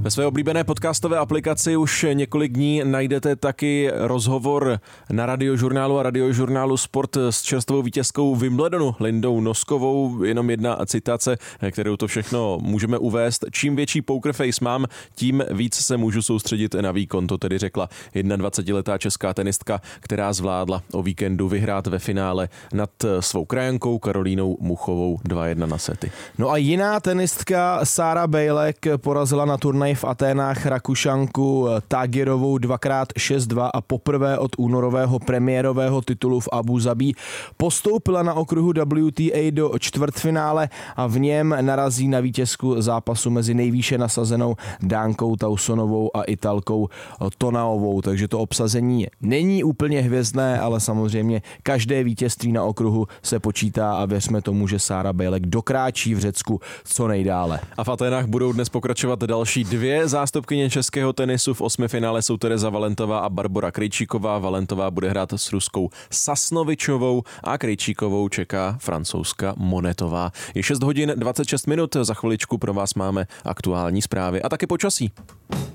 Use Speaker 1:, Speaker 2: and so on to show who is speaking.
Speaker 1: Ve své oblíbené podcastové aplikaci už několik dní najdete taky rozhovor na Radiožurnálu a Radiožurnálu Sport s čerstvou vítězkou Wimbledonu Lindou Noskovou. Jenom jedna citace, kterou to všechno můžeme uvést. Čím větší poker face mám, tím víc se můžu soustředit na výkon, to tedy řekla 21letá česká tenistka, která zvládla o víkendu vyhrát ve finále nad svou krajankou Karolínou Muchovou 2-1 na sety.
Speaker 2: No a jiná tenistka Sára Bejlek porazila na turnaji v Aténách Rakušanku Tagirovou 2x6-2 a poprvé od únorového premiérového titulu v Abu Zabí postoupila na okruhu WTA do čtvrtfinále a v něm narazí na vítězku zápasu mezi nejvýše nasazenou Dánkou Tausonovou a Italkou Tonaovou, takže to obsazení není úplně hvězdné, ale samozřejmě každé vítězství na okruhu se počítá a věřme tomu, že Sára Bejlek dokráčí v Řecku co nejdále.
Speaker 1: A v Aténách budou dnes pokračovat další dvě zástupkyně českého tenisu. V osmifinále jsou Tereza Valentová a Barbora Krejčíková. Valentová bude hrát s ruskou Sasnovičovou a Krejčíkovou čeká francouzska Monetová. Je 6 hodin 26 minut, za chviličku pro vás máme aktuální zprávy a taky počasí.